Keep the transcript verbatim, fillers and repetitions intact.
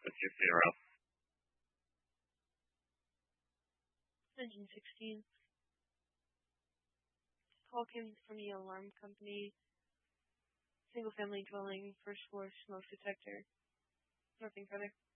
What's your funeral? nineteen sixteen. Call came from the alarm company. Single family dwelling, first floor smoke detector. Nothing further.